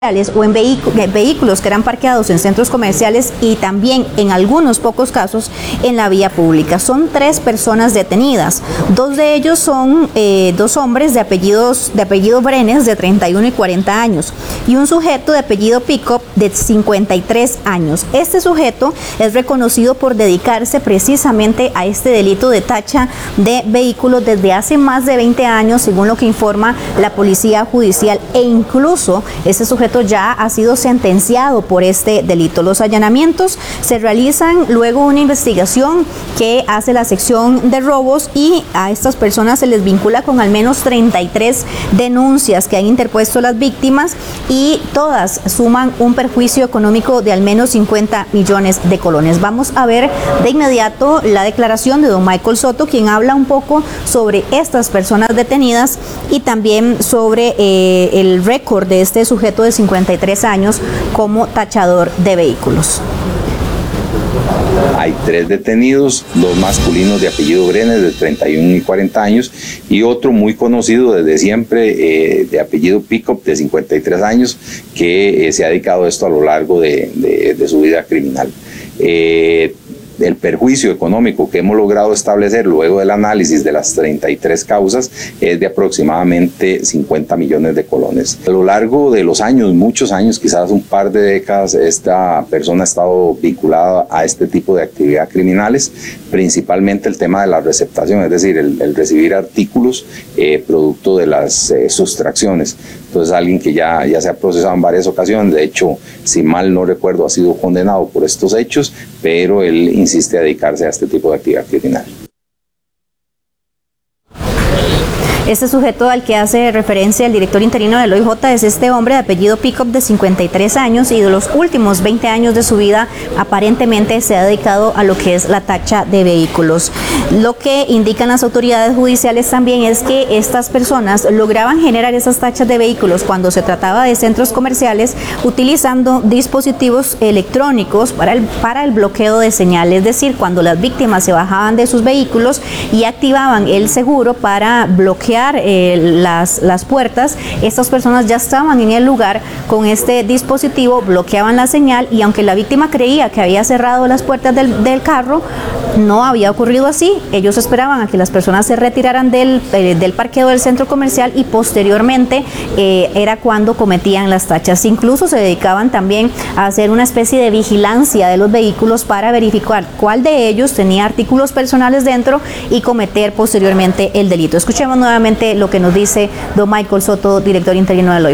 o en vehículos que eran parqueados en centros comerciales y también en algunos pocos casos en la vía pública. Son 3 personas detenidas. 2 de ellos son 2 hombres de apellido Brenes, de 31 y 40 años, y un sujeto de apellido Pickup de 53 años. Este sujeto es reconocido por dedicarse precisamente a este delito de tacha de vehículos desde hace más de 20 años, según lo que informa la Policía Judicial, e incluso este sujeto ya ha sido sentenciado por este delito. Los allanamientos se realizan luego una investigación que hace la sección de robos, y a estas personas se les vincula con al menos 33 denuncias que han interpuesto las víctimas, y todas suman un perjuicio económico de al menos 50 millones de colones. Vamos a ver de inmediato la declaración de don Michael Soto, quien habla un poco sobre estas personas detenidas y también sobre el récord de este sujeto de 53 años como tachador de vehículos. Hay 3 detenidos, 2 masculinos de apellido Brenes, de 31 y 40 años, y otro muy conocido desde siempre, de apellido Pickup, de 53 años, que se ha dedicado a esto a lo largo de su vida criminal. El perjuicio económico que hemos logrado establecer luego del análisis de las 33 causas es de aproximadamente 50 millones de colones. A lo largo de los años, muchos años, quizás un par de décadas, esta persona ha estado vinculada a este tipo de actividad criminales, principalmente el tema de la receptación, es decir, el recibir artículos producto de las sustracciones. Entonces, alguien que ya se ha procesado en varias ocasiones, de hecho, si mal no recuerdo, ha sido condenado por estos hechos, pero él insiste a dedicarse a este tipo de actividad criminal. Este sujeto al que hace referencia el director interino del OIJ es este hombre de apellido Pickup, de 53 años, y de los últimos 20 años de su vida aparentemente se ha dedicado a lo que es la tacha de vehículos. Lo que indican las autoridades judiciales también es que estas personas lograban generar esas tachas de vehículos cuando se trataba de centros comerciales, utilizando dispositivos electrónicos para el bloqueo de señal, es decir, cuando las víctimas se bajaban de sus vehículos y activaban el seguro para bloquear las puertas, estas personas ya estaban en el lugar con este dispositivo, bloqueaban la señal, y aunque la víctima creía que había cerrado las puertas del carro, no había ocurrido así. Ellos esperaban a que las personas se retiraran del parqueo del centro comercial, y posteriormente era cuando cometían las tachas. Incluso se dedicaban también a hacer una especie de vigilancia de los vehículos para verificar cuál de ellos tenía artículos personales dentro y cometer posteriormente el delito. Escuchemos nuevamente lo que nos dice don Michael Soto, director interino del OIJ.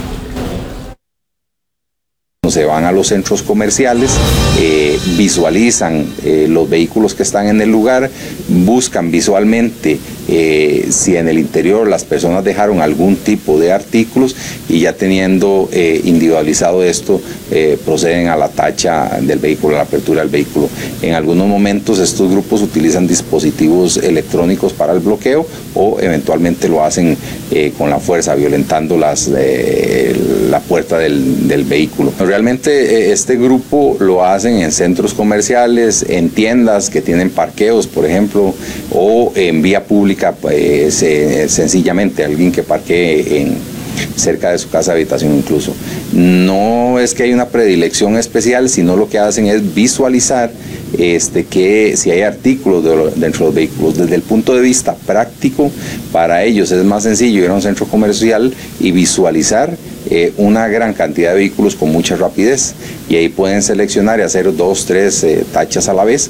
Se van a los centros comerciales, visualizan los vehículos que están en el lugar, buscan visualmente si en el interior las personas dejaron algún tipo de artículos, y ya teniendo individualizado esto, proceden a la tacha del vehículo, a la apertura del vehículo. En algunos momentos estos grupos utilizan dispositivos electrónicos para el bloqueo, o eventualmente lo hacen con la fuerza, violentando la puerta del vehículo. Realmente este grupo lo hacen en centros comerciales, en tiendas que tienen parqueos, por ejemplo, o en vía pública, sencillamente alguien que parquee cerca de su casa de habitación incluso. No es que haya una predilección especial, sino lo que hacen es visualizar que si hay artículos dentro de los vehículos. Desde el punto de vista práctico, para ellos es más sencillo ir a un centro comercial y visualizar una gran cantidad de vehículos con mucha rapidez, y ahí pueden seleccionar y hacer 2, 3 tachas a la vez.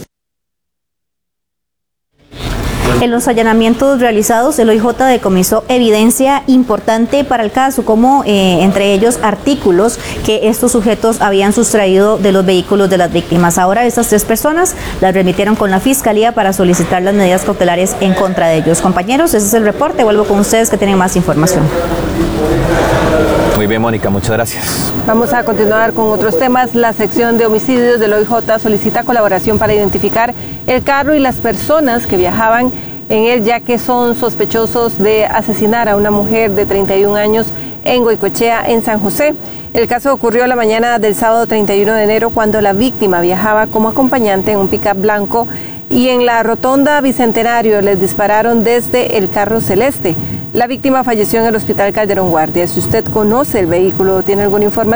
En los allanamientos realizados, el OIJ decomisó evidencia importante para el caso, como entre ellos artículos que estos sujetos habían sustraído de los vehículos de las víctimas. Ahora estas 3 personas las remitieron con la Fiscalía para solicitar las medidas cautelares en contra de ellos. Compañeros, ese es el reporte. Vuelvo con ustedes que tienen más información. Muy bien, Mónica, muchas gracias. Vamos a continuar con otros temas. La sección de homicidios del OIJ solicita colaboración para identificar el carro y las personas que viajaban en él, ya que son sospechosos de asesinar a una mujer de 31 años en Goicoechea, en San José. El caso ocurrió la mañana del sábado 31 de enero, cuando la víctima viajaba como acompañante en un pick-up blanco, y en la rotonda Bicentenario les dispararon desde el carro celeste. La víctima falleció en el Hospital Calderón Guardia. Si usted conoce el vehículo o tiene alguna información,